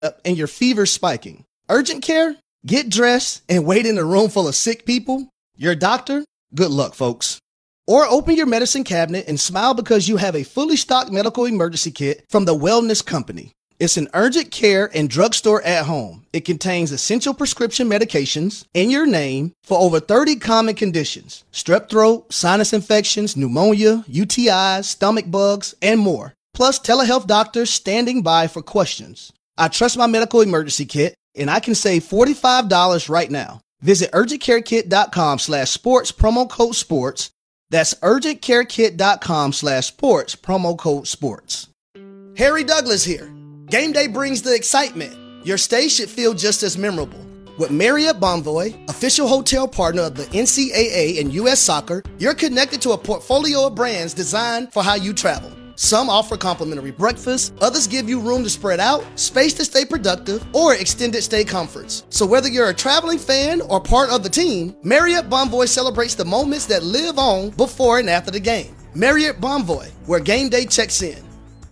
and your fever spiking. Urgent care? Get dressed and wait in a room full of sick people? Your doctor? Good luck, folks. Or open your medicine cabinet and smile because you have a fully stocked medical emergency kit from the Wellness Company. It's an urgent care and drugstore at home. It contains essential prescription medications in your name for over 30 common conditions: strep throat, sinus infections, pneumonia, UTIs, stomach bugs, and more. Plus telehealth doctors standing by for questions. I trust my medical emergency kit, and I can save $45 right now. Visit urgentcarekit.com/sports, promo code sports. That's urgentcarekit.com/sports, promo code sports. Harry Douglas here. Game day brings the excitement. Your stay should feel just as memorable. With Marriott Bonvoy, official hotel partner of the NCAA and U.S. Soccer, you're connected to a portfolio of brands designed for how you travel. Some offer complimentary breakfast, others give you room to spread out, space to stay productive, or extended stay comforts. So whether you're a traveling fan or part of the team, Marriott Bonvoy celebrates the moments that live on before and after the game. Marriott Bonvoy, where game day checks in.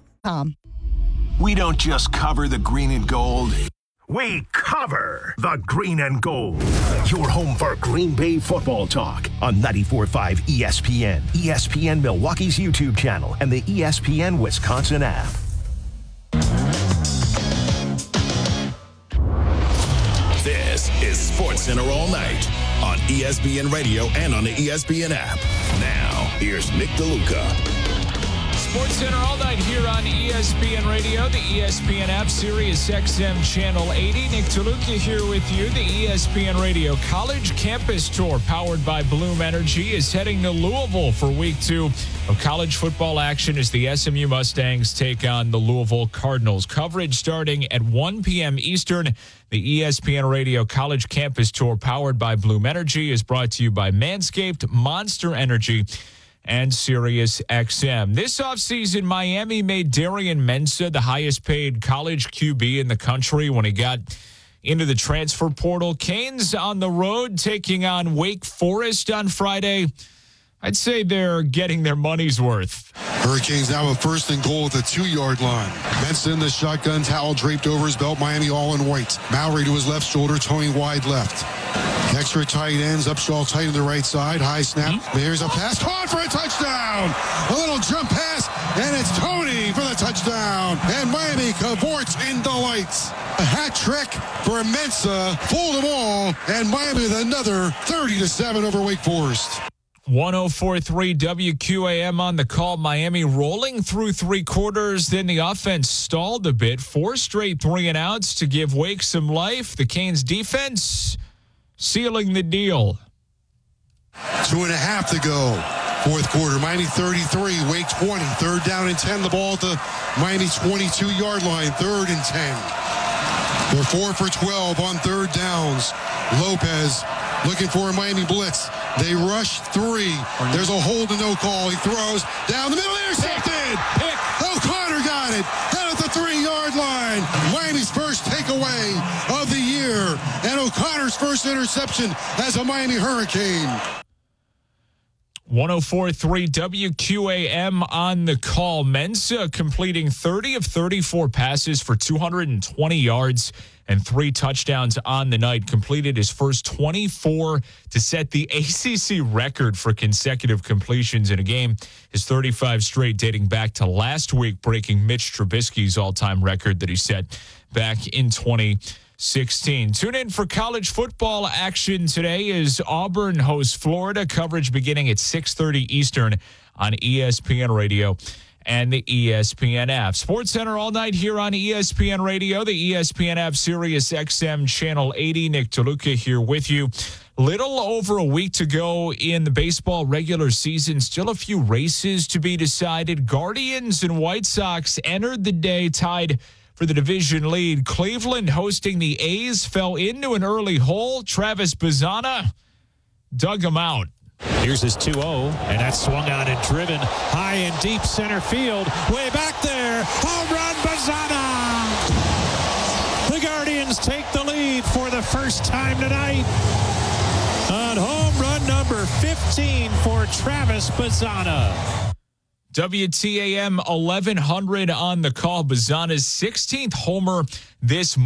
We don't just cover the green and gold. We cover the green and gold. Your home for Green Bay football talk on 94.5 ESPN, ESPN Milwaukee's YouTube channel, and the ESPN Wisconsin app. This is SportsCenter All Night on ESPN Radio and on the ESPN app. Now, here's Nick DeLuca. SportsCenter All Night here on ESPN Radio, the ESPN app, Sirius XM Channel 80. Nick DeLuca here with you. The ESPN Radio College Campus Tour, powered by Bloom Energy, is heading to Louisville for week 2 of college football action as the SMU Mustangs take on the Louisville Cardinals. Coverage starting at 1 p.m. Eastern. The ESPN Radio College Campus Tour, powered by Bloom Energy, is brought to you by Manscaped, Monster Energy, and Sirius XM. This offseason, Miami made Darian Mensah the highest paid college QB in the country when he got into the transfer portal. Canes on the road taking on Wake Forest on Friday. I'd say they're getting their money's worth. Hurricanes now with first and goal at the 2-yard line. Mensah in the shotgun, towel draped over his belt. Miami all in white. Mallory to his left shoulder, Tony wide left. Extra tight ends, Upshaw tight on the right side. High snap. There's a pass. Caught for a touchdown. A little jump pass, and it's Tony for the touchdown. And Miami cavorts in delights. A hat trick for Mensah. Fooled them all. And Miami with another 30-7 over Wake Forest. 104.3 WQAM on the call. Miami rolling through 3 quarters. Then the offense stalled a bit. 4 straight 3-and-outs to give Wake some life. The Canes defense sealing the deal. 2.5 to go. Fourth quarter. Miami 33, Wake 20. 3rd down and 10. The ball at the Miami 22-yard line. 3rd and 10. They're 4 for 12 on 3rd downs. Lopez looking for a Miami blitz. They rush 3. There's a hold and no call. He throws down the middle. Intercepted. Pick. O'Connor got it. Down at the 3-yard line. Miami's first takeaway of the year. And O'Connor's first interception as a Miami Hurricane. 104.3 WQAM on the call. Mensah completing 30 of 34 passes for 220 yards and 3 touchdowns on the night. Completed his first 24 to set the ACC record for consecutive completions in a game. His 35 straight dating back to last week, breaking Mitch Trubisky's all-time record that he set back in 2016. Tune in for college football action today as Auburn hosts Florida. Coverage beginning at 6:30 Eastern on ESPN Radio and the ESPN app. SportsCenter all night here on ESPN Radio, the ESPN app, Sirius XM Channel 80. Nick DeLuca here with you. Little over a week to go in the baseball regular season. Still a few races to be decided. Guardians and White Sox entered the day tied for the division lead. Cleveland hosting the A's fell into an early hole. Travis Bazzana dug him out. Here's his 2-0, and that's swung on and driven high and deep center field. Way back there, home run Bazzana! The Guardians take the lead for the first time tonight on home run number 15 for Travis Bazzana. WTAM 1100 on the call. Bazzana's 16th homer this